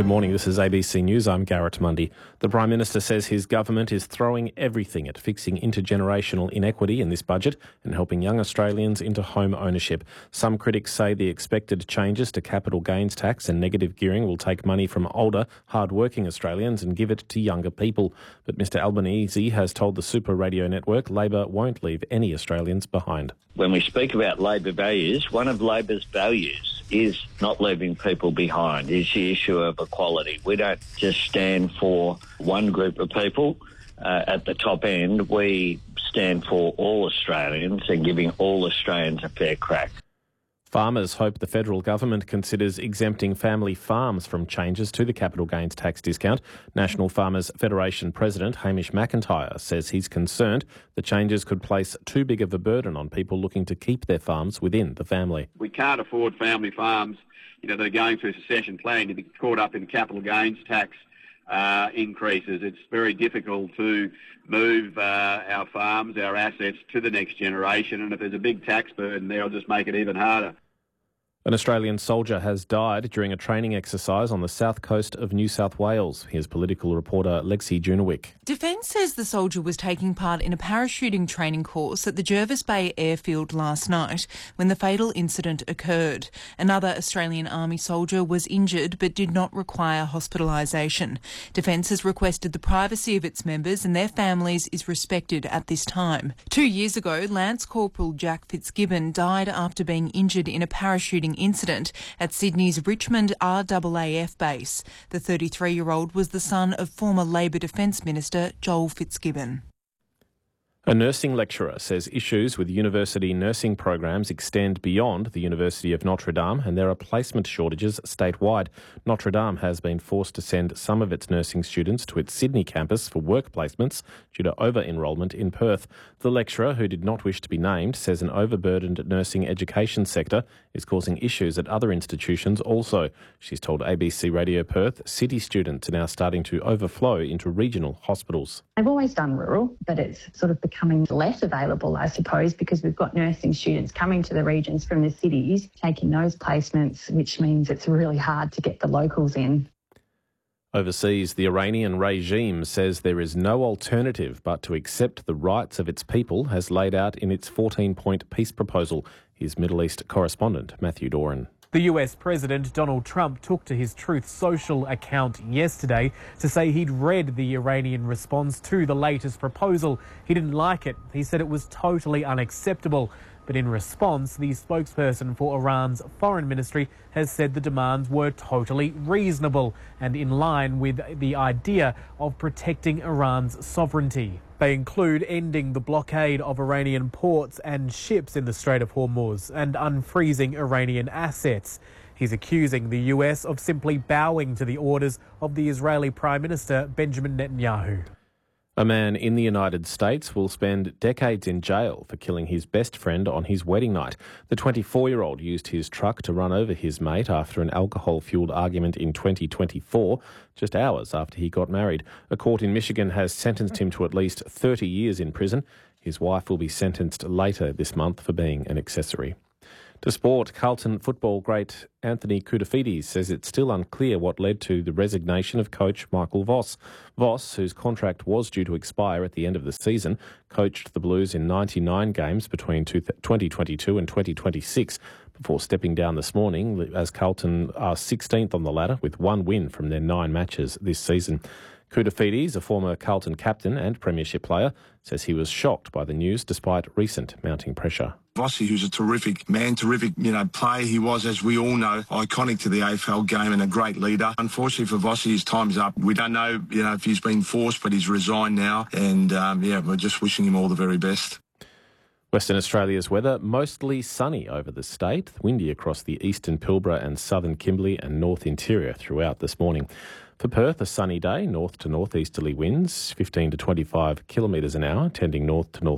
Good morning, this is ABC News. I'm Garrett Mundy. The Prime Minister says his government is throwing everything at fixing intergenerational inequity in this budget and helping young Australians into home ownership. Some critics say the expected changes to capital gains tax and negative gearing will take money from older, hard-working Australians and give it to younger people. But Mr Albanese has told the Super Radio Network Labor won't leave any Australians behind. When we speak about Labor values, one of Labor's values is not leaving people behind, is the issue of equality. We don't just stand for one group of people at the top end. We stand for all Australians and giving all Australians a fair crack. Farmers hope the federal government considers exempting family farms from changes to the capital gains tax discount. National Farmers Federation President Hamish McIntyre says he's concerned the changes could place too big of a burden on people looking to keep their farms within the family. We can't afford family farms, that are going through succession planning to be caught up in capital gains tax increases. It's very difficult to move our farms, our assets to the next generation, and if there's a big tax burden there, it'll just make it even harder. An Australian soldier has died during a training exercise on the south coast of New South Wales. Here's political reporter Lexi Junowick. Defence says the soldier was taking part in a parachuting training course at the Jervis Bay airfield last night when the fatal incident occurred. Another Australian Army soldier was injured but did not require hospitalisation. Defence has requested the privacy of its members and their families is respected at this time. 2 years ago, Lance Corporal Jack Fitzgibbon died after being injured in a parachuting incident at Sydney's Richmond RAAF base. The 33-year-old was the son of former Labor Defence Minister Joel Fitzgibbon. A nursing lecturer says issues with university nursing programs extend beyond the University of Notre Dame and there are placement shortages statewide. Notre Dame has been forced to send some of its nursing students to its Sydney campus for work placements due to over-enrolment in Perth. The lecturer, who did not wish to be named, says an overburdened nursing education sector is causing issues at other institutions also. She's told ABC Radio Perth city students are now starting to overflow into regional hospitals. I've always done rural, but it's sort of becoming less available, I suppose, because we've got nursing students coming to the regions from the cities, taking those placements, which means it's really hard to get the locals in. Overseas, the Iranian regime says there is no alternative but to accept the rights of its people as laid out in its 14-point peace proposal. Here's Middle East correspondent Matthew Doran. The US President Donald Trump took to his Truth Social account yesterday to say he'd read the Iranian response to the latest proposal. He didn't like it. He said it was totally unacceptable. But in response, the spokesperson for Iran's foreign ministry has said the demands were totally reasonable and in line with the idea of protecting Iran's sovereignty. They include ending the blockade of Iranian ports and ships in the Strait of Hormuz and unfreezing Iranian assets. He's accusing the US of simply bowing to the orders of the Israeli Prime Minister Benjamin Netanyahu. A man in the United States will spend decades in jail for killing his best friend on his wedding night. The 24-year-old used his truck to run over his mate after an alcohol-fuelled argument in 2024, just hours after he got married. A court in Michigan has sentenced him to at least 30 years in prison. His wife will be sentenced later this month for being an accessory. To sport, Carlton football great Anthony Koutoufides says it's still unclear what led to the resignation of coach Michael Voss. Voss, whose contract was due to expire at the end of the season, coached the Blues in 99 games between 2022 and 2026 before stepping down this morning as Carlton are 16th on the ladder with one win from their 9 matches this season. Koutoufides, a former Carlton captain and premiership player, says he was shocked by the news despite recent mounting pressure. Vossi, who's a terrific man, terrific, player. He was, as we all know, iconic to the AFL game and a great leader. Unfortunately for Vossi, his time's up. We don't know, if he's been forced, but he's resigned now. And, we're just wishing him all the very best. Western Australia's weather, mostly sunny over the state, windy across the eastern Pilbara and southern Kimberley and north interior throughout this morning. For Perth, a sunny day, north to northeasterly winds, 15 to 25 kilometres an hour, tending north to north.